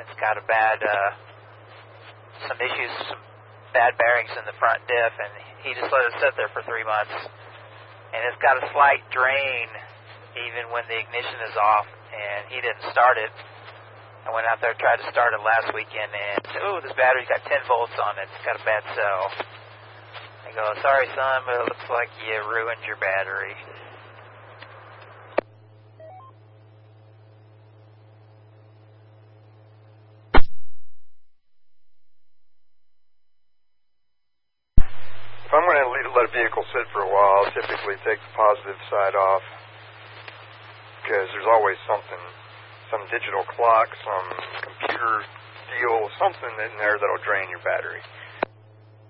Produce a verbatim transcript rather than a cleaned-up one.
It's got a bad, uh, some issues, some bad bearings in the front diff, and he just let it sit there for three months. And it's got a slight drain even when the ignition is off, and he didn't start it. I went out there and tried to start it last weekend, and, ooh, this battery's got ten volts on it. It's got a bad cell. I go, sorry, son, but it looks like you ruined your battery. If I'm going to let a vehicle sit for a while, I'll typically take the positive side off, because there's always something, some digital clock, some computer deal, something in there that'll drain your battery.